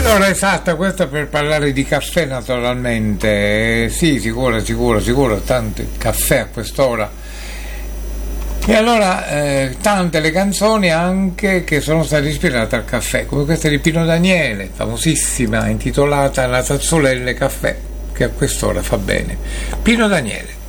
Allora, esatto, questo per parlare di caffè naturalmente. Sì, sicuro, tanti caffè a quest'ora. E allora tante le canzoni anche che sono state ispirate al caffè, come questa di Pino Daniele, famosissima, intitolata La Tazzolelle Caffè, che a quest'ora fa bene. Pino Daniele.